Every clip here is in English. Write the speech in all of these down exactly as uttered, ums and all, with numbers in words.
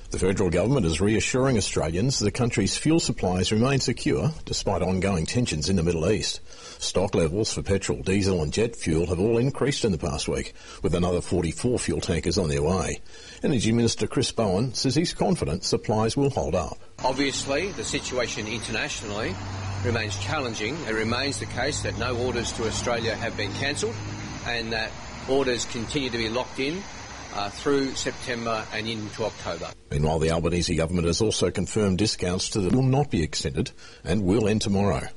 The federal government is reassuring Australians the country's fuel supplies remain secure despite ongoing tensions in the Middle East. Stock levels for petrol, diesel and jet fuel have all increased in the past week, with another forty-four fuel tankers on their way. Energy Minister Chris Bowen says he's confident supplies will hold up. Obviously, the situation internationally remains challenging. It remains the case that no orders to Australia have been cancelled and that orders continue to be locked in Uh, through September and into October. Meanwhile, the Albanese government has also confirmed discounts to the will not be extended and will end tomorrow.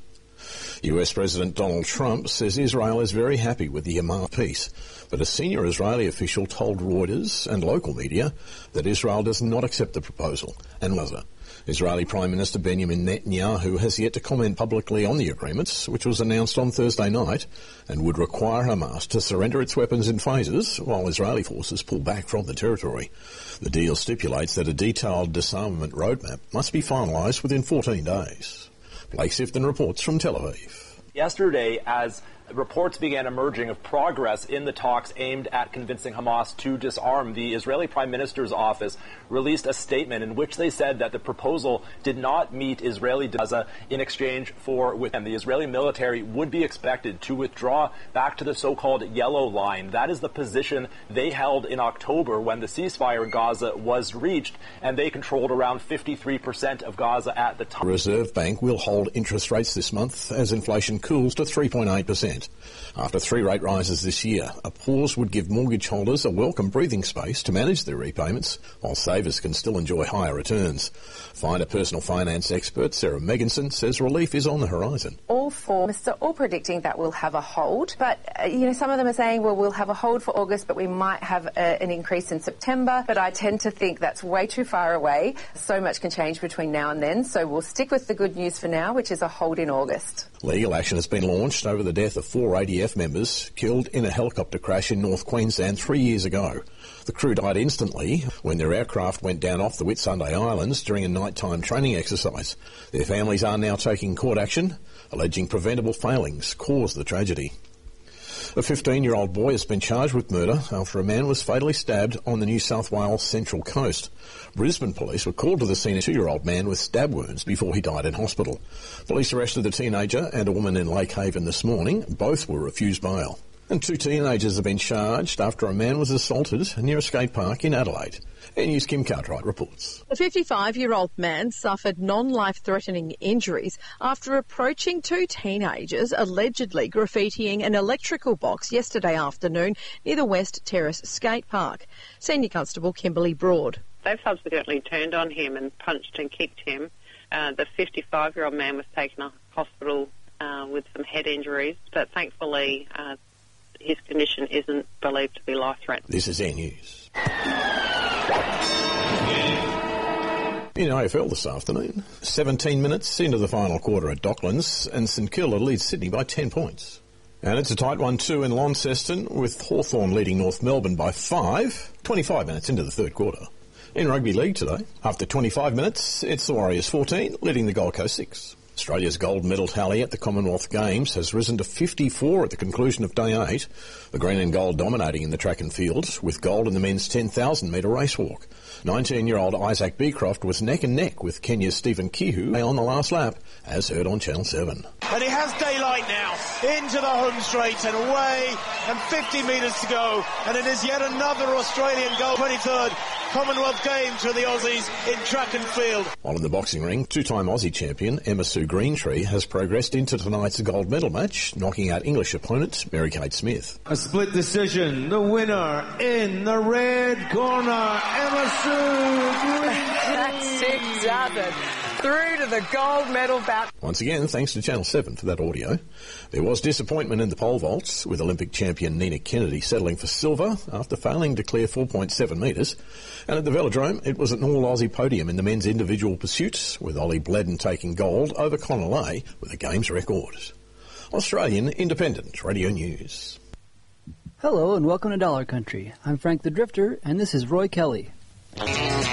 U S President Donald Trump says Israel is very happy with the Hamas peace, but a senior Israeli official told Reuters and local media that Israel does not accept the proposal and was it. Israeli Prime Minister Benjamin Netanyahu has yet to comment publicly on the agreements, which was announced on Thursday night and would require Hamas to surrender its weapons in phases while Israeli forces pull back from the territory. The deal stipulates that a detailed disarmament roadmap must be finalised within fourteen days. Blake Sifton reports from Tel Aviv. Yesterday, as reports began emerging of progress in the talks aimed at convincing Hamas to disarm, the Israeli Prime Minister's office released a statement in which they said that the proposal did not meet Israeli Gaza in exchange for with and the Israeli military would be expected to withdraw back to the so-called yellow line. That is the position they held in October when the ceasefire in Gaza was reached, and they controlled around fifty-three percent of Gaza at the time. The Reserve Bank will hold interest rates this month as inflation cools to three point eight percent. After three rate rises this year, a pause would give mortgage holders a welcome breathing space to manage their repayments, while savers can still enjoy higher returns. Finder personal finance expert Sarah Megginson says relief is on the horizon. All forecasts are all predicting that we'll have a hold, but uh, you know, some of them are saying, well, we'll have a hold for August, but we might have a, an increase in September. But I tend to think that's way too far away. So much can change between now and then, so we'll stick with the good news for now, which is a hold in August. Legal action has been launched over the death of four A D F members killed in a helicopter crash in North Queensland three years ago. The crew died instantly when their aircraft went down off the Whitsunday Islands during a nighttime training exercise. Their families are now taking court action, alleging preventable failings caused the tragedy. A fifteen-year-old boy has been charged with murder after a man was fatally stabbed on the New South Wales Central Coast. Brisbane police were called to the scene of a two-year-old man with stab wounds before he died in hospital. Police arrested the teenager and a woman in Lake Haven this morning. Both were refused bail. And two teenagers have been charged after a man was assaulted near a skate park in Adelaide. Air News' Kim Cartwright reports. A fifty-five-year-old man suffered non-life-threatening injuries after approaching two teenagers allegedly graffitiing an electrical box yesterday afternoon near the West Terrace skate park. Senior Constable Kimberly Broad. They've subsequently turned on him and punched and kicked him. Uh, the fifty-five-year-old man was taken to hospital uh, with some head injuries, but thankfully uh, his condition isn't believed to be life-threatening. This is Air News. In A F L this afternoon, seventeen minutes into the final quarter at Docklands, and St Kilda leads Sydney by ten points. And it's a tight one too in Launceston, with Hawthorn leading North Melbourne by five, twenty-five minutes into the third quarter. In Rugby League today, after twenty-five minutes, it's the Warriors fourteen, leading the Gold Coast six. Australia's gold medal tally at the Commonwealth Games has risen to fifty-four at the conclusion of day eight, the green and gold dominating in the track and field, with gold in the men's ten thousand metre race walk. nineteen-year-old Isaac Beecroft was neck and neck with Kenya's Stephen Kihu on the last lap, as heard on Channel seven. And he has daylight now, into the home straight and away, and fifty metres to go, and it is yet another Australian gold, twenty-third Commonwealth Games for the Aussies in track and field. While in the boxing ring, two-time Aussie champion Emma Sue Greentree has progressed into tonight's gold medal match, knocking out English opponent Mary-Kate Smith. A split decision, the winner in the red corner, Emma Sue Greentree. That's it, does it. Through to the gold medal bout. Once again, thanks to Channel seven for that audio. There was disappointment in the pole vaults, with Olympic champion Nina Kennedy settling for silver after failing to clear four point seven metres. And at the Velodrome, it was an all-Aussie podium in the men's individual pursuit, with Ollie Bledden taking gold over Conor Lay with a games record. Australian Independent Radio News. Hello and welcome to Dollar Country. I'm Frank the Drifter, and this is Roy Kelly.